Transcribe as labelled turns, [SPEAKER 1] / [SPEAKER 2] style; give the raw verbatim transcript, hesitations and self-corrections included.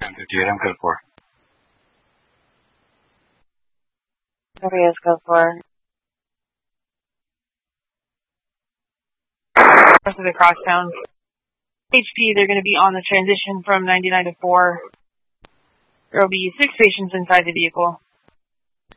[SPEAKER 1] seven fifty-eight, I'm code four.
[SPEAKER 2] Okay, yes, code four.
[SPEAKER 3] Rest of the crosstown. H P, they're going to be on the transition from ninety-nine to four. There will be six patients inside the vehicle.